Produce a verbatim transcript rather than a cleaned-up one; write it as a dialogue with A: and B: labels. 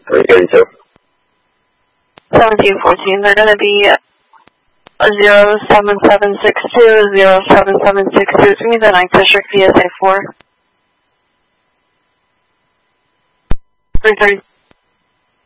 A: three thirty-two.
B: seventeen fourteen, they're going to be zero seven seven six two, zero seven seven six two. It's going to be the ninth District P S A four. three thirty.